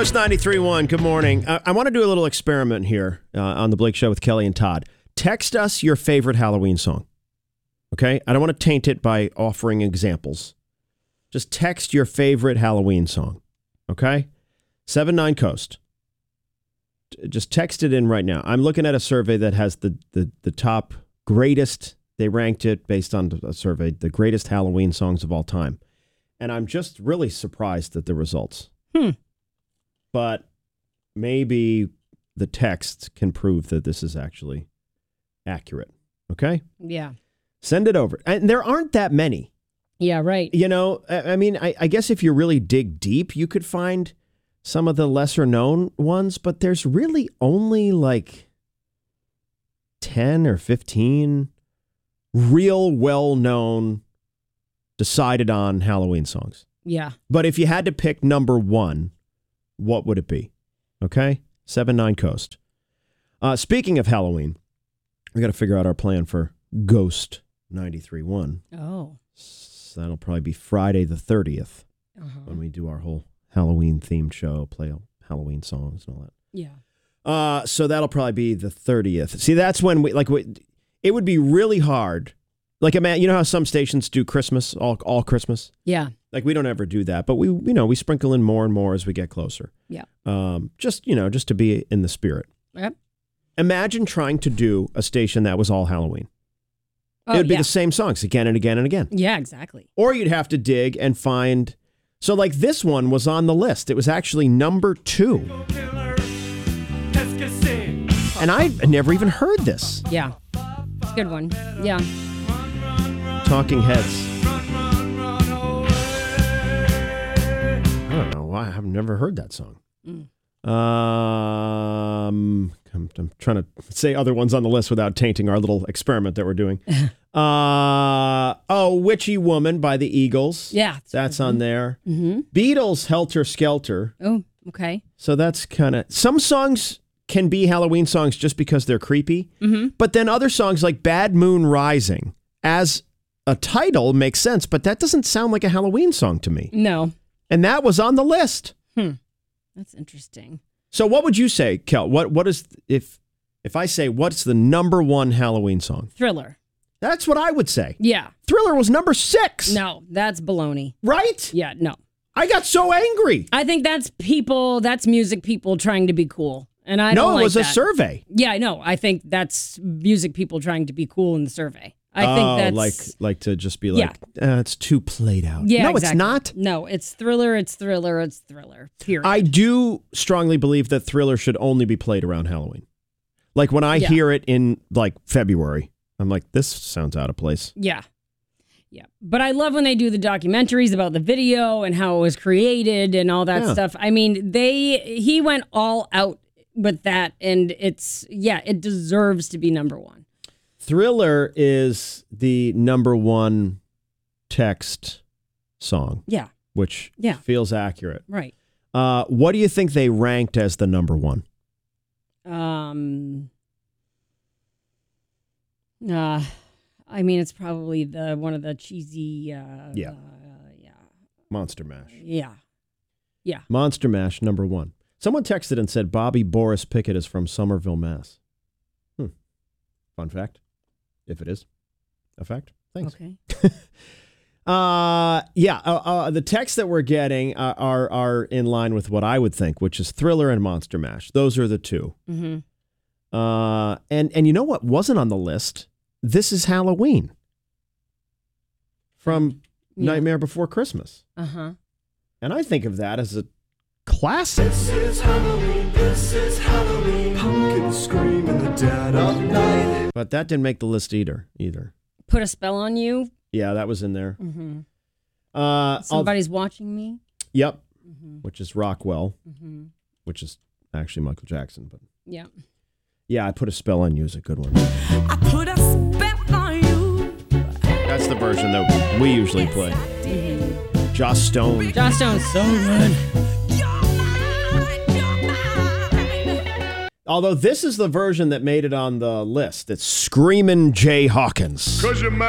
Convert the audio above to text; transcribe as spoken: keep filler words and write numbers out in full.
Coast ninety-three point one, good morning. Uh, I want to do a little experiment here uh, on the Blake Show with Kelly and Todd. Text us your favorite Halloween song. Okay? I don't want to taint it by offering examples. Just text your favorite Halloween song. Okay? seven nine Coast. Just text it in right now. I'm looking at a survey that has the, the, the top greatest, they ranked it based on a survey, the greatest Halloween songs of all time. And I'm just really surprised at the results. Hmm. But maybe the text can prove that this is actually accurate. Okay? Yeah. Send it over. And there aren't that many. Yeah, right. You know, I, I mean, I, I guess if you really dig deep, you could find some of the lesser known ones, but there's really only like ten or fifteen real well-known, decided on Halloween songs. Yeah. But if you had to pick number one, what would it be? Okay? seven nine Coast. Uh, speaking of Halloween, we got to figure out our plan for Ghost ninety-three point one. Oh. So that'll probably be Friday the thirtieth Uh-huh. when we do our whole Halloween themed show, play Halloween songs and all that. Yeah. Uh, so that'll probably be the thirtieth. See, that's when we, like, we, it would be really hard. Like, man, you know how some stations do Christmas, all all Christmas? Yeah. Like, we don't ever do that, but we, you know, we sprinkle in more and more as we get closer. Yeah. Um, just, you know, just to be in the spirit. Yep. Imagine trying to do a station that was all Halloween. Oh, it would be yeah. the same songs again and again and again. Yeah, exactly. Or you'd have to dig and find. So, like, this one was on the list. It was actually number two. And I never even heard this. Yeah. Good one. Yeah. Talking Heads. I don't know why. I've never heard that song. Mm. Um, I'm, I'm trying to say other ones on the list without tainting our little experiment that we're doing. uh, oh, Witchy Woman by the Eagles. Yeah. That's on there. Mm-hmm. Beatles, Helter Skelter. Oh, okay. So that's kind of... Some songs can be Halloween songs just because they're creepy. Mm-hmm. But then other songs like Bad Moon Rising, as a title, makes sense. But that doesn't sound like a Halloween song to me. No. And that was on the list. Hmm. That's interesting. So what would you say, Kel? What What is... If, if I say, what's the number one Halloween song? Thriller. That's what I would say. Yeah. Thriller was number six. No, that's baloney. Right? Yeah, no. I got so angry. I think that's people, that's music people trying to be cool. And I no, don't like it was that. a survey. Yeah, I know. I think that's music people trying to be cool in the survey. I oh, think that's like like to just be like, yeah. uh, it's too played out. Yeah, no, exactly. it's not. No, it's Thriller, it's Thriller, it's Thriller. Period. I do strongly believe that Thriller should only be played around Halloween. Like when I Yeah. hear it in like February, I'm like, this sounds out of place. Yeah. Yeah. But I love when they do the documentaries about the video and how it was created and all that Yeah. stuff. I mean, they he went all out with that, and it's yeah, it deserves to be number one. Thriller is the number one text song. Yeah. Which Yeah. feels accurate. Right. Uh, what do you think they ranked as the number one? Um. Uh, I mean, it's probably the one of the cheesy. Uh, Yeah. Uh, yeah. Monster Mash. Yeah. Yeah. Monster Mash, number one. Someone texted and said Bobby Boris Pickett is from Somerville, Mass. Hmm. Fun fact. If it is a fact. Thanks. Okay. uh, yeah, uh, uh, the texts that we're getting are, are are in line with what I would think, which is Thriller and Monster Mash. Those are the two. Mm-hmm. Uh, and, and you know what wasn't on the list? This is Halloween from Yeah. Nightmare Before Christmas. Uh-huh. And I think of that as a classic. This is Halloween, this is Halloween. Pumpkins scream in the dead of night. But that didn't make the list either. Either. Put a spell on you. Yeah, that was in there. Mm-hmm. Uh, I'll- Somebody's watching me. Yep. Mm-hmm. Which is Rockwell, Mm-hmm. which is actually Michael Jackson. But Yeah. yeah, I Put a Spell on You is a good one. I put a spell on you. That's the version that we usually play. Mm-hmm. Joss Stone. Joss Stone's so good. You're mine, you're mine. Although this is the version that made it on the list. It's Screamin' Jay Hawkins. Cause you're mine.